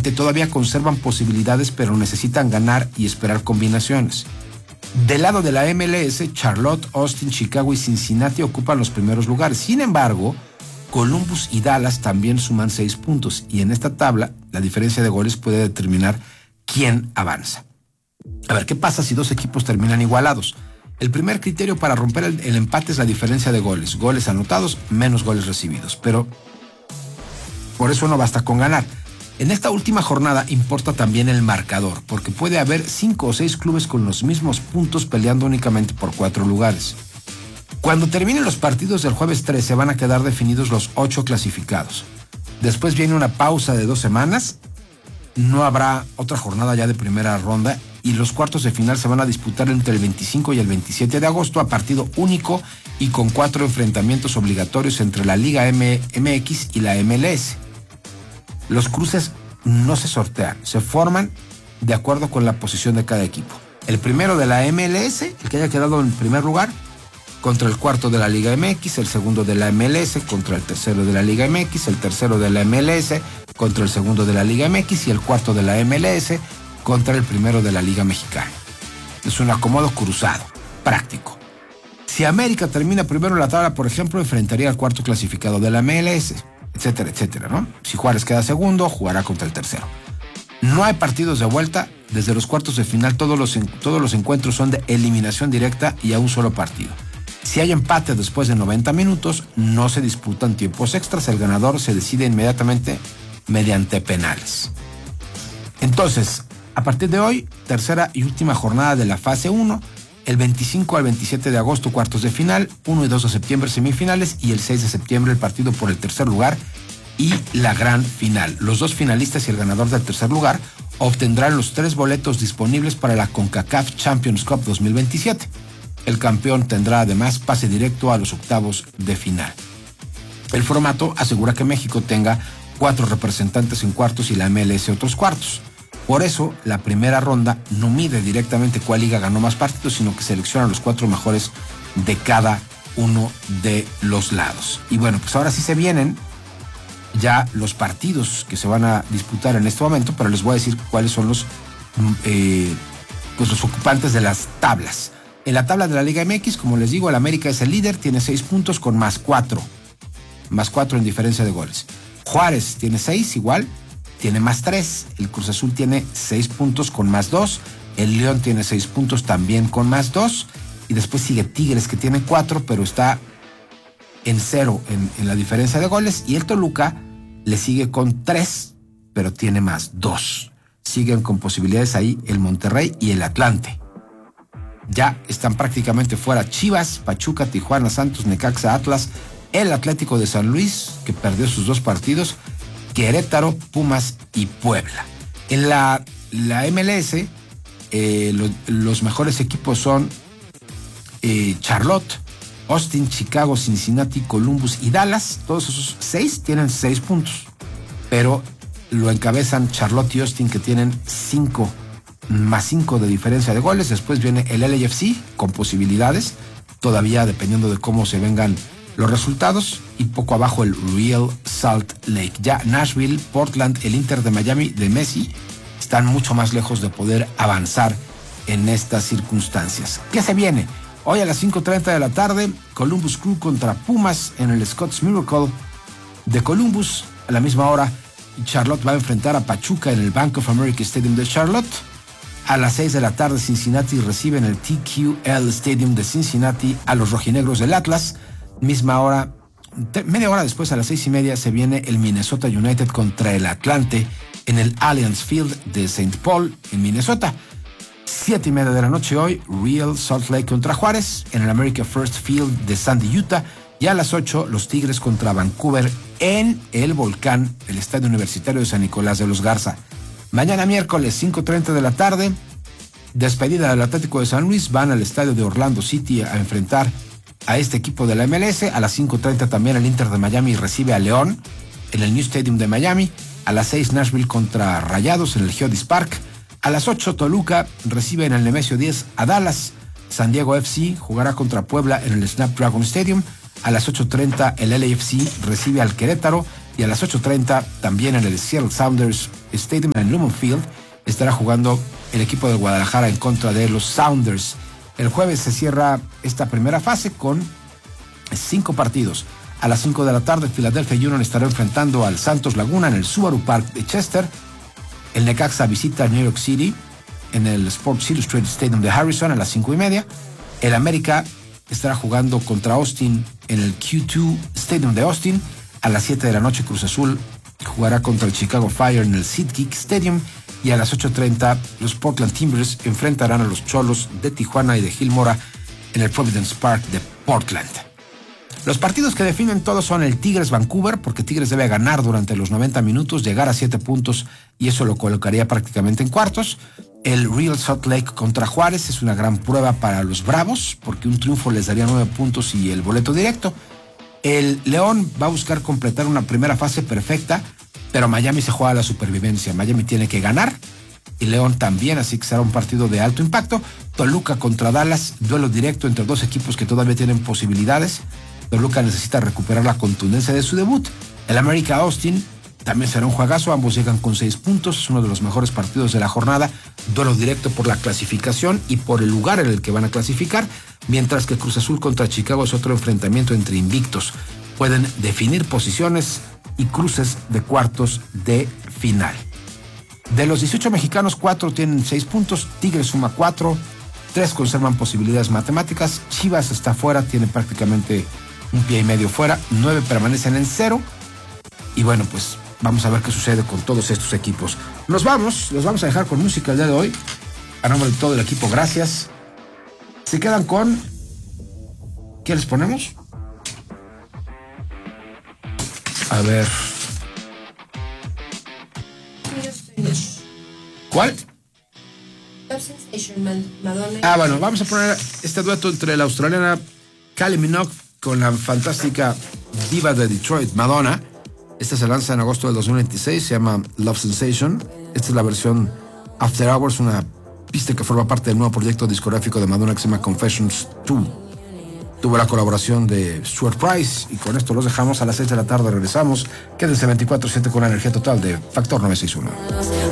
todavía conservan posibilidades, pero necesitan ganar y esperar combinaciones. Del lado de la MLS, Charlotte, Austin, Chicago y Cincinnati ocupan los primeros lugares. Sin embargo, Columbus y Dallas también suman 6 puntos, y en esta tabla la diferencia de goles puede determinar quién avanza. A ver, ¿qué pasa si dos equipos terminan igualados? El primer criterio para romper el empate es la diferencia de goles. Goles anotados menos goles recibidos. Pero por eso no basta con ganar. En esta última jornada importa también el marcador, porque puede haber 5 o 6 clubes con los mismos puntos peleando únicamente por 4 lugares. Cuando terminen los partidos del jueves 13 van a quedar definidos los 8 clasificados. Después viene una pausa de 2 semanas. No habrá otra jornada ya de primera ronda y los cuartos de final se van a disputar entre el 25 y el 27 de agosto a partido único y con 4 enfrentamientos obligatorios entre la Liga MX y la MLS. Los cruces no se sortean, se forman de acuerdo con la posición de cada equipo. El primero de la MLS, el que haya quedado en primer lugar, contra el cuarto de la Liga MX, el segundo de la MLS contra el tercero de la Liga MX, el tercero de la MLS contra el segundo de la Liga MX y el cuarto de la MLS contra el primero de la Liga Mexicana. Es un acomodo cruzado, práctico. Si América termina primero en la tabla, por ejemplo, enfrentaría al cuarto clasificado de la MLS, etcétera, etcétera, ¿no? Si Juárez queda segundo, jugará contra el tercero. No hay partidos de vuelta. Desde los cuartos de final todos los encuentros son de eliminación directa y a un solo partido. Si hay empate después de 90 minutos, no se disputan tiempos extras. El ganador se decide inmediatamente mediante penales. Entonces, a partir de hoy, tercera y última jornada de la fase 1, el 25 al 27 de agosto, cuartos de final, 1 y 2 de septiembre, semifinales, y el 6 de septiembre, el partido por el tercer lugar y la gran final. Los 2 finalistas y el ganador del tercer lugar obtendrán los 3 boletos disponibles para la CONCACAF Champions Cup 2027. El campeón tendrá además pase directo a los octavos de final. El formato asegura que México tenga 4 representantes en cuartos y la MLS otros cuartos. Por eso, la primera ronda no mide directamente cuál liga ganó más partidos, sino que selecciona los 4 mejores de cada uno de los lados. Y bueno, pues ahora sí se vienen ya los partidos que se van a disputar en este momento, pero les voy a decir cuáles son los ocupantes de las tablas. En la tabla de la Liga MX, como les digo, el América es el líder, tiene 6 puntos con más 4 en diferencia de goles. Juárez tiene 6 igual, tiene más 3. El Cruz Azul tiene 6 puntos con más 2. El León tiene 6 puntos también con más 2. Y después sigue Tigres, que tiene 4, pero está en 0 en la diferencia de goles. Y el Toluca le sigue con 3, pero tiene más 2. Siguen con posibilidades ahí el Monterrey y el Atlante. Ya están prácticamente fuera Chivas, Pachuca, Tijuana, Santos, Necaxa, Atlas, el Atlético de San Luis, que perdió sus 2 partidos, Querétaro, Pumas y Puebla. En la MLS, los mejores equipos son Charlotte, Austin, Chicago, Cincinnati, Columbus y Dallas. Todos esos 6 tienen 6 puntos, pero lo encabezan Charlotte y Austin, que tienen 5 más 5 de diferencia de goles. Después viene el LAFC con posibilidades, todavía dependiendo de cómo se vengan los resultados, y poco abajo el Real Salt Lake. Ya Nashville, Portland, el Inter de Miami de Messi están mucho más lejos de poder avanzar en estas circunstancias. ¿Qué se viene? Hoy a las 5:30 de la tarde, Columbus Crew contra Pumas en el Scotts Miracle de Columbus. A la misma hora, Charlotte va a enfrentar a Pachuca en el Bank of America Stadium de Charlotte. A las 6 de la tarde, Cincinnati recibe en el TQL Stadium de Cincinnati a los rojinegros del Atlas. Misma hora, media hora después, a las 6:30, se viene el Minnesota United contra el Atlante en el Allianz Field de St. Paul, en Minnesota. 7:30 de la noche hoy, Real Salt Lake contra Juárez en el America First Field de Sandy, Utah. Y a las 8, los Tigres contra Vancouver en el Volcán, el Estadio Universitario de San Nicolás de los Garza. Mañana miércoles, 5:30 de la tarde, despedida del Atlético de San Luis, van al estadio de Orlando City a enfrentar a este equipo de la MLS. A las 5:30 también el Inter de Miami recibe a León en el New Stadium de Miami. A las 6, Nashville contra Rayados en el Geodis Park. A las 8, Toluca recibe en el Nemesio 10 a Dallas. San Diego FC jugará contra Puebla en el Snapdragon Stadium. A las 8:30 el LAFC recibe al Querétaro. Y a las 8:30 también en el Seattle Sounders Stadium en Lumen Field estará jugando el equipo de Guadalajara en contra de los Sounders. El jueves se cierra esta primera fase con 5 partidos. A las 5 de la tarde, Philadelphia Union estará enfrentando al Santos Laguna en el Subaru Park de Chester. El Necaxa visita New York City en el Sports Illustrated Stadium de Harrison a las 5:30. El América estará jugando contra Austin en el Q2 Stadium de Austin. A las 7 de la noche, Cruz Azul jugará contra el Chicago Fire en el SeatGeek Stadium. Y a las 8:30, los Portland Timbers enfrentarán a los Cholos de Tijuana y de Gil Mora en el Providence Park de Portland. Los partidos que definen todo son el Tigres Vancouver, porque Tigres debe ganar durante los 90 minutos, llegar a 7 puntos y eso lo colocaría prácticamente en cuartos. El Real Salt Lake contra Juárez es una gran prueba para los Bravos, porque un triunfo les daría 9 puntos y el boleto directo. El León va a buscar completar una primera fase perfecta, pero Miami se juega a la supervivencia. Miami tiene que ganar y León también, así que será un partido de alto impacto. Toluca contra Dallas, duelo directo entre dos equipos que todavía tienen posibilidades. Toluca necesita recuperar la contundencia de su debut. El América Austin también será un juegazo, ambos llegan con 6 puntos, es uno de los mejores partidos de la jornada, duelo directo por la clasificación y por el lugar en el que van a clasificar, mientras que Cruz Azul contra Chicago es otro enfrentamiento entre invictos. Pueden definir posiciones y cruces de cuartos de final. De los 18 mexicanos, 4 tienen 6 puntos, Tigres suma 4, 3 conservan posibilidades matemáticas, Chivas está fuera, tiene prácticamente un pie y medio fuera, 9 permanecen en 0, y bueno, pues vamos a ver qué sucede con todos estos equipos. Los vamos a dejar con música el día de hoy, a nombre de todo el equipo, gracias. Se quedan con... ¿Qué les ponemos? A ver... ¿Cuál? Bueno, vamos a poner este dueto entre la australiana Kylie Minogue con la fantástica diva de Detroit, Madonna. Esta se lanza en agosto del 2026, se llama Love Sensation. Esta es la versión After Hours, una pista que forma parte del nuevo proyecto discográfico de Madonna que se llama Confessions 2. Tuvo la colaboración de Stuart Price y con esto los dejamos. A las 6 de la tarde regresamos. Quédense 24/7 con la energía total de Factor 961.